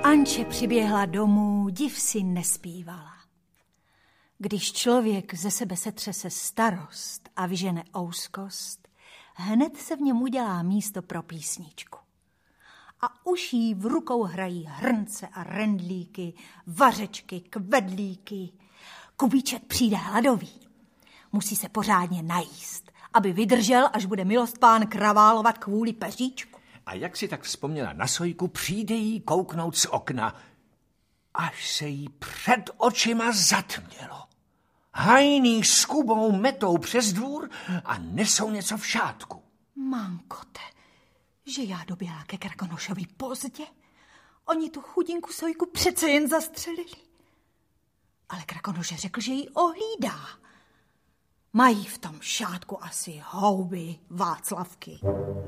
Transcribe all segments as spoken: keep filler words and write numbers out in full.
Anče přiběhla domů, div si nespívala. Když člověk ze sebe setřese starost a vyžene ouskost, hned se v něm udělá místo pro písničku. A už jí v rukou hrají hrnce a rendlíky, vařečky, kvedlíky. Kubíček přijde hladový. Musí se pořádně najíst, aby vydržel, až bude milostpán kraválovat kvůli peříčku. A jak si tak vzpomněla na Sojku, přijde jí kouknout z okna, až se jí před očima zatmělo. Hajný s Kubou metou přes dvůr a nesou něco v šátku. Mankote, že já doběhla ke Krakonošovi pozdě. Oni tu chudinku Sojku přece jen zastřelili. Ale Krakonoš řekl, že ji ohlídá. Mají v tom šátku asi houby Václavky.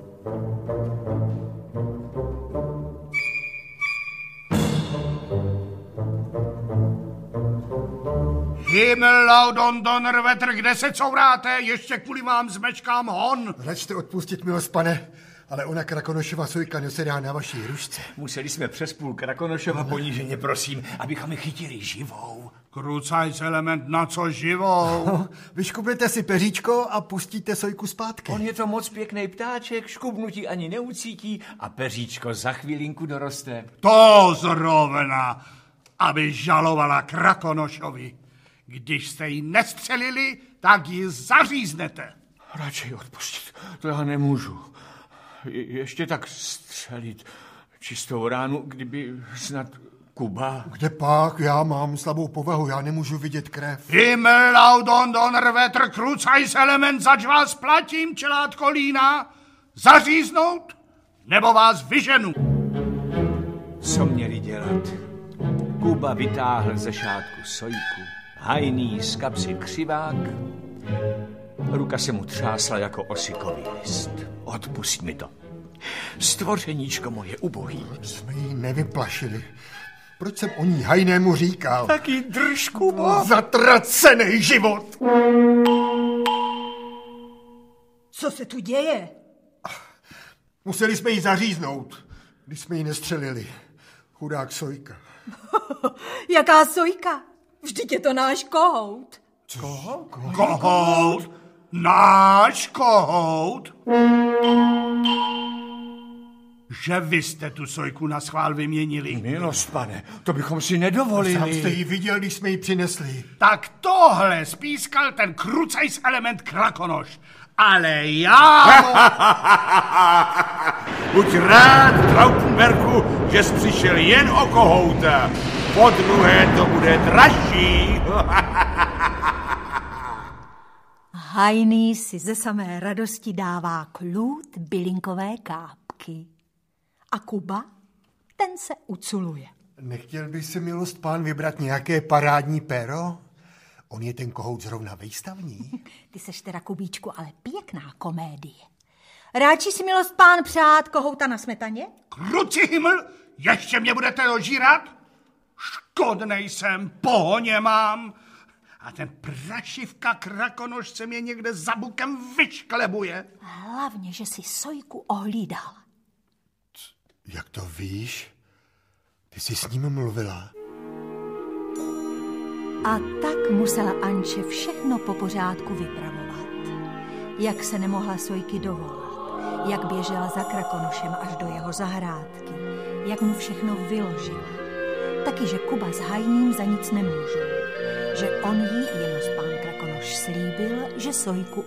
Himmel, don, donnerwetter, kde se couráte? Ještě kvůli vám zmečkám hon. Račte odpustit, milost pane, ale ona Krakonošova Sojka nesedá na vaší rušce. Museli jsme přes půl Krakonošova poníženě, prosím, abychom ji chytili živou. Krucajc element, na co živou? No, vyškubnete si peříčko a pustíte Sojku zpátky. On je to moc pěkný ptáček, škubnutí ani neucítí a peříčko za chvilinku doroste. To zrovna, aby žalovala Krakonošovi. Když jste ji nestřelili, tak ji zaříznete. Radši odpustit, to já nemůžu. Je, ještě tak střelit čistou ránu, kdyby snad Kuba... Kde pak? Já mám slabou povahu, já nemůžu vidět krev. Himmel, don, donnerwetter, krucajc element, zač vás platím, čelátko lína. Zaříznout, nebo vás vyženu. Co měli dělat? Kuba vytáhl ze šátku Sojku, hajný z kapsy křivák. Ruka se mu třásla jako osikový list. Odpusť mi to. Stvořeníčko moje ubohý. Jsme ji nevyplašili. Proč jsem o ní hajnému říkal? Taky drž, Kubo. Zatracený život. Co se tu děje? Museli jsme ji zaříznout, když jsme ji nestřelili. Chudák Sojka. Jaká Sojka? Vždyť je to náš kohout. Co? Kohout? Náš kohout? Že vy jste tu Sojku na schvál vyměnili. Milost, pane, to bychom si nedovolili. Sám jste ji viděl, když jsme ji přinesli. Tak tohle spískal ten krucajs element Krakonoš. Ale já... Buď rád, Trautenbergu, že jsi přišel jen o kohouta. Po druhé to bude dražší. Hajný si ze samé radosti dává klút bylinkové kápky. A Kuba, ten se uculuje. Nechtěl by si, milost pán, vybrat nějaké parádní péro? On je ten kohout zrovna výstavní. Ty seš teda, Kubíčku, ale pěkná komédie. Ráči si, milost pán, přát kohouta na smetaně? Kruci himmel, ještě mě budete ožírat? Škodnej jsem, pohoně mám. A ten prašivka Krakonoš se mě někde za bukem vyšklebuje. Hlavně, že si Sojku ohlídal. Jak to víš? Ty jsi s ním mluvila. A tak musela Anče všechno po pořádku vypravovat. Jak se nemohla Sojky dovolat, jak běžela za Krakonošem až do jeho zahrádky, jak mu všechno vyložila. Taky, že Kuba s Hajným za nic nemůžou, že on jí, jenož pán Krakonoš, slíbil, že Sojku